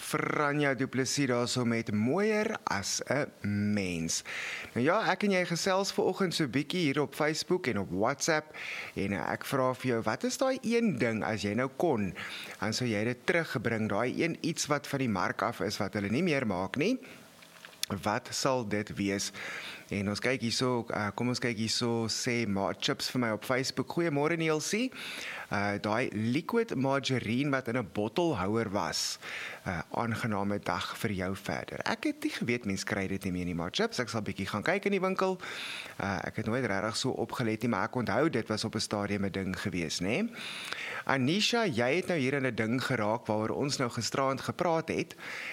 Franja Du Plessis daar so met mooier as 'n mens. Nou ja, ek en jy gesels vanoggend so bietjie hier op Facebook en op WhatsApp en ek vra vir jou, wat is daai een ding as jy nou kon, dan sou jy dit terugbring, daai een iets wat van die mark af is wat hulle nie meer maak nie. Wat sal dit wees? En ons kyk hierso, kom ons kyk hierso, sê Chips vir my op Facebook. Goeiemôre Nielsie. Daai liquid margarine wat in 'n bottelhouer was. Aangename dag vir jou verder. Ek het nie geweet mens kry dit nie meer nie, maar Chips, ek sal bietjie gaan kyk in die winkel. Ek het nooit regtig so opgelet nie, maar ek onthou dit was op 'n stadium 'n ding gewees, né? Anisha, jy het nou hier in 'n ding geraak waaroor ons nou gisteraand gepraat het.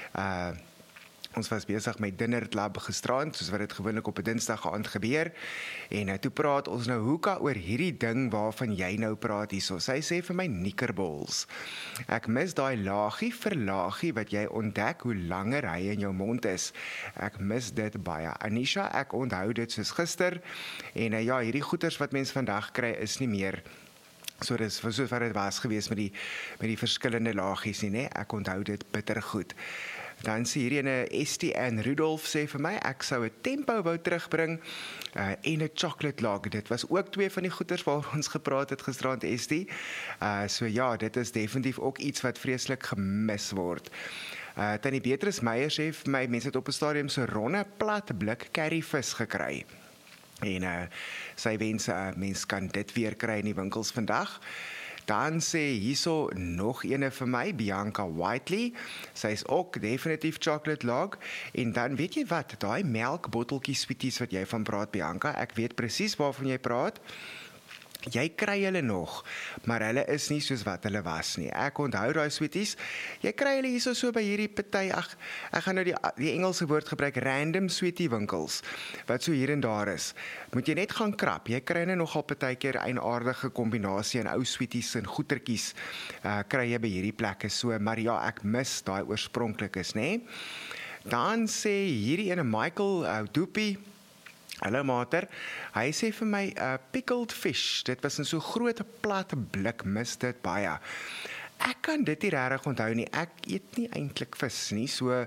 Ons was besig met Dinner Club gisteraand, soos wat dit gewoonlik op 'n Dinsdag aand gebeur. En toe praat ons nou hoeka oor hierdie ding waarvan jy nou praat hierso. Sy sê vir my knikkerbols. Ek mis daai laagie vir laagie wat jy ontdek hoe langer hy in jou mond is. Ek mis dit baie. Anisha, ek onthou dit soos gister. En ja, hierdie goeters wat mense vandag kry is nie meer so dis soos wat dit was gewees met die verskillende laagies nie, né? Ek onthou dit bitter goed. Dan sê hierdie ene Estie en Rudolf sê vir my, ek sou 'n tempo wou terugbring en 'n chocolate log. Dit was ook twee van die goeders waar ons gepraat het gisteraand, Estie. So ja, dit is definitief ook iets wat vreeslik gemis word. Tannie Beatrice Meyer sê vir my, mense het op 'n stadium so ronde plat blik curryvis gekry. En sy wens mens kan dit weer kry in die winkels vandag. Dan sê hierso nog ene vir my, Bianca Whiteley. Sy is ook definitief chocolate log. En dan weet jy wat, daai melkbotteltjie sweeties wat jy van praat, Bianca, ek weet presies waarvan jy praat. Jy kry hulle nog, maar hulle is nie soos wat hulle was nie. Ek onthou daai sweeties. Jy kry hulle hierso so by hierdie party, ek gaan nou die Engelse woord gebruik, random sweetie winkels, wat so hier en daar is. Moet jy net gaan krap. Jy kry nou nogal partykeer 'n aardige kombinasie en ou sweeties en goetertjies kry jy by hierdie plekke so, maar ja, ek mis daai oorspronklikes, né? Dan sê hierdie ene Michael Doopie, hallo mater, hy sê vir my pickled fish, dit was in so groot plat blik, mis dit baie. Ek kan dit nie regtig onthou nie, ek eet nie eintlik vis nie, so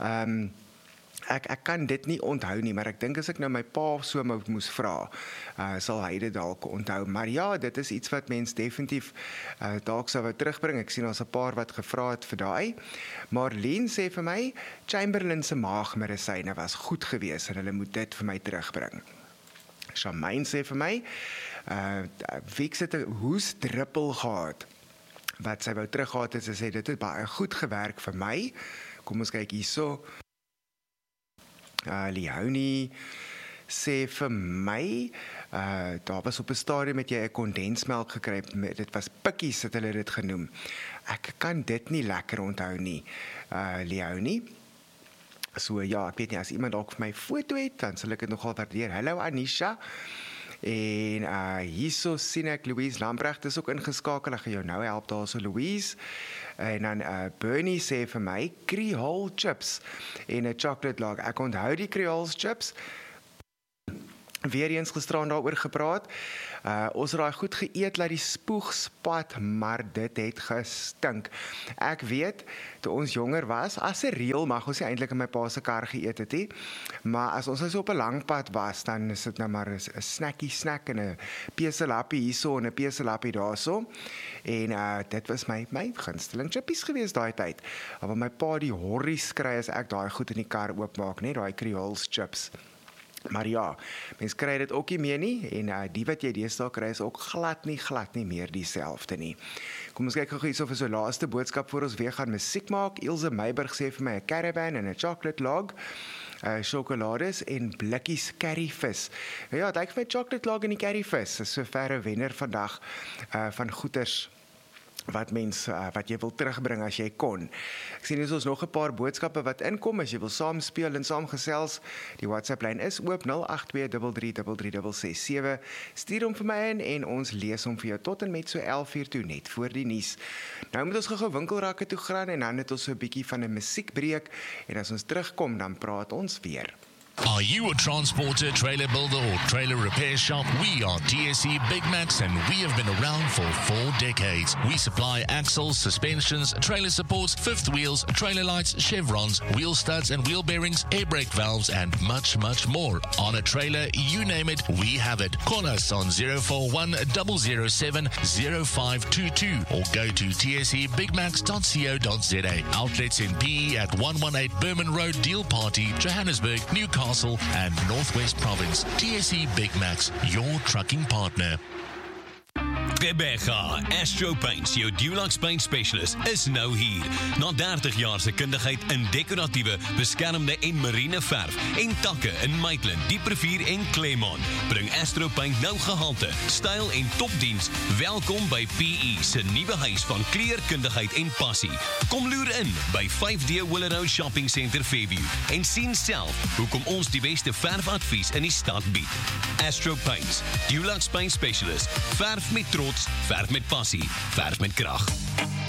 ek kan dit nie onthou nie, maar ek dink as ek nou my pa so moes vra, sal hy dit dalk onthou. Maar ja, dit is iets wat mens definitief dalk sou wou terugbring. Ek sien ons 'n paar wat gevra het vir daai. Marlene sê vir my, Chamberlain se maagmedisyne was goed geweest en hulle moet dit vir my terugbring. Shamaine sê vir my, Wieks het 'n hoesdruppel gehad, wat sy wou teruggehad het, sy sê dit het baie goed gewerk vir my. Kom ons kyk hierso. Leonie sê vir my, daar was op 'n stadium met jy 'n kondensmelk gekry, dit was pikkies het hulle dit genoem. Ek kan dit nie lekker onthou nie, Leonie. So ja, ek weet nie, as iemand dalk vir my foto het, dan sal ek dit nogal waardeer. Hallo Anisha. En hierso sien ek Louise Lambrecht is ook ingeskakel. Ek gaan jou nou help daar so Louise. En dan Bernie sê vir my Creole chips en 'n chocolate log. Ek onthou die Creole chips. Weer eens gisteraan daaroor gepraat. Ons het daai goed geëet laat die spoeg spat, maar dit het gestink. Ek weet, toe ons jonger was, as 'n reël mag ons nie eintlik in my pa se kar geëet het nie, maar as ons so op 'n lang pad was, dan is dit nou maar 'n snack en 'n peselappie hierso en 'n peselappie daarso. En dit was my gunsteling chippies gewees daai tyd. Maar my pa die horries kry as ek daai goed in die kar oopmaak, net daai Creole chips. Maar ja, mens kry dit ook nie meer nie, en die wat jy deesdae kry is ook glad nie meer dieselfde nie. Kom ons kyk gou hierso vir so laaste boodskap voor ons weer gaan musiek maak. Ilse Meiburg sê vir my 'n caravan en 'n chocolate log, sjokolades en blikkies curryvis. Ja, dink vir chocolate log en die curryvis is so verre wenner vandag van goeters wat jy wil terugbring as jy kon. Ek sien ons nog 'n paar boodskappe wat inkom, as jy wil saam speel en saam gesels. Die WhatsApp lyn is oop 0823333667. Stuur hom vir my in en ons lees hom vir jou tot en met so 11:00 toe, net voor die nuus. Nou moet ons gou winkelrakke toe gaan en dan het ons so 'n bietjie van 'n musiekbreek en as ons terugkom dan praat ons weer. Are you a transporter, trailer builder, or trailer repair shop? We are TSC Big Max, and we have been around for 4 decades. We supply axles, suspensions, trailer supports, fifth wheels, trailer lights, chevrons, wheel studs and wheel bearings, air brake valves, and much, much more. On a trailer, you name it, we have it. Call us on 041 007 0522 or go to tsebigmax.co.za. Outlets in PE at 118 Berman Road, Deal Party, Johannesburg, Newcastle, and Northwest Province. TSC Big Max, your trucking partner. Rebecca, Astro Paints, jou Dulux Paint Specialist, is nou hier. Na 30 jaar se kundigheid in decoratiewe, beskermde en marine verf en takke in Maitland, Dieprivier en Claremont, bring Astro Paint nou gehalte, styl en topdiens. Welkom by PE se nuwe huis van kleurkundigheid en passie. Kom loer in by 5D Willow Shopping Centre Fairview en sien self hoekom ons die beste verfadvies in die stad bied. Astro Paints, Dulux Paint Specialist, verf met trots, verf met passie, verf met krag.